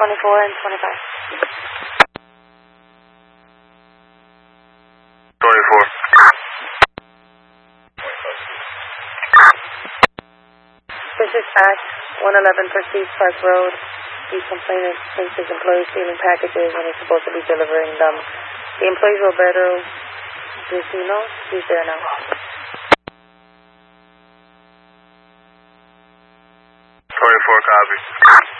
24 and 25. 24. This is Act 111 Prestige Park Road. The complainant thinks his employee is stealing packages when he's supposed to be delivering them. The employee's Roberto Vecino. He's there now. 24, copy.